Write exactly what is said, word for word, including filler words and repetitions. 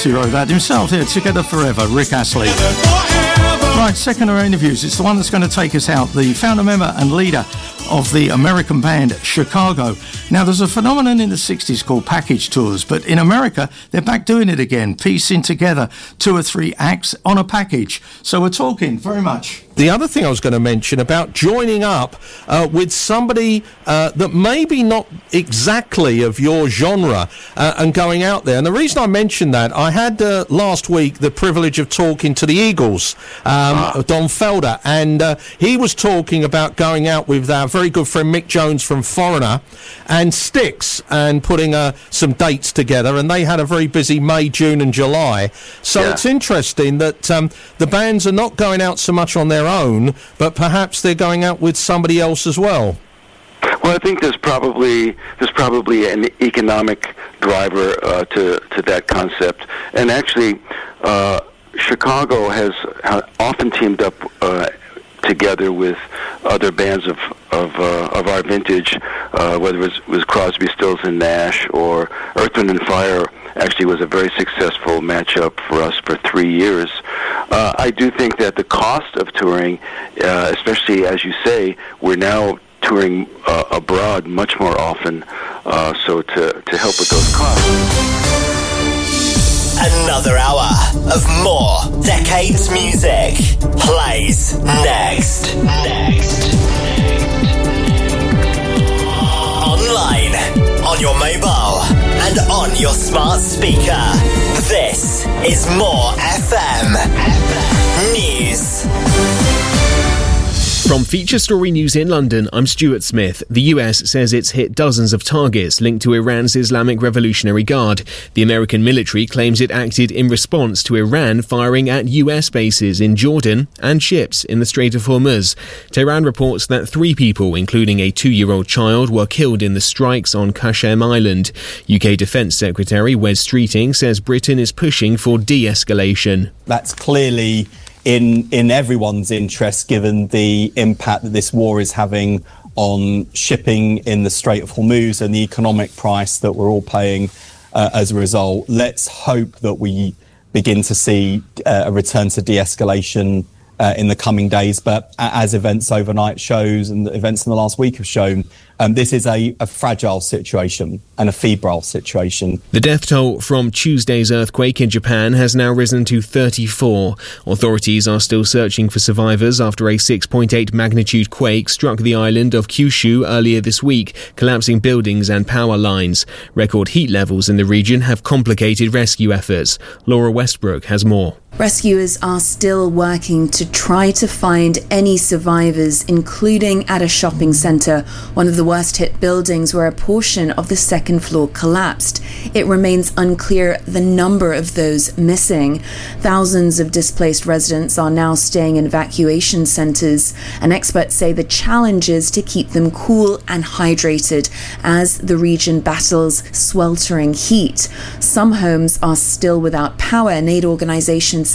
He wrote that himself here. Together Forever, Rick Astley. Right, second of our interviews. It's the one that's going to take us out. The founder member and leader of the American band Chicago. Now, there's a phenomenon in the sixties called package tours, but in America, they're back doing it again, piecing together two or three acts on a package. So we're talking very much. The other thing I was going to mention about joining up uh, with somebody uh, that maybe not exactly of your genre uh, and going out there. And the reason I mentioned that, I had uh, last week the privilege of talking to the Eagles, um, ah. Don Felder, and uh, he was talking about going out with our very good friend Mick Jones from Foreigner and Styx and putting uh, some dates together. And they had a very busy May, June and July. So yeah. It's interesting that um, the bands are not going out so much on their own, but perhaps they're going out with somebody else as well. Well, I think there's probably there's probably an economic driver uh, to to that concept, and actually, uh, Chicago has often teamed up uh, together with other bands of of uh, of our vintage, uh, whether it was, it was Crosby, Stills and Nash or Earth, Wind and Fire. Actually was a very successful matchup for us for three years. Uh, I do think that the cost of touring, uh, especially as you say, we're now touring uh, abroad much more often, uh, so to, to help with those costs. Another hour of more Decades music plays next. Next. Online, on your mobile, and on your smart speaker. This is More F M News. From Feature Story News in London, I'm Stuart Smith. The U S says it's hit dozens of targets linked to Iran's Islamic Revolutionary Guard. The American military claims it acted in response to Iran firing at U S bases in Jordan and ships in the Strait of Hormuz. Tehran reports that three people, including a two-year-old child, were killed in the strikes on Qasem Island. U K Defence Secretary Wes Streeting says Britain is pushing for de-escalation. That's clearly in in everyone's interest, given the impact that this war is having on shipping in the Strait of Hormuz and the economic price that we're all paying uh, as a result. Let's hope that we begin to see uh, a return to de-escalation uh, in the coming days. But as events overnight shows and the events in the last week have shown, Um, this is a, a fragile situation and a febrile situation. The death toll from Tuesday's earthquake in Japan has now risen to thirty-four. Authorities are still searching for survivors after a six point eight magnitude quake struck the island of Kyushu earlier this week, collapsing buildings and power lines. Record heat levels in the region have complicated rescue efforts. Laura Westbrook has more. Rescuers are still working to try to find any survivors, including at a shopping centre, one of the worst hit buildings where a portion of the second floor collapsed. It remains unclear the number of those missing. Thousands of displaced residents are now staying in evacuation centres, and experts say the challenge is to keep them cool and hydrated as the region battles sweltering heat. Some homes are still without power, and aid organisations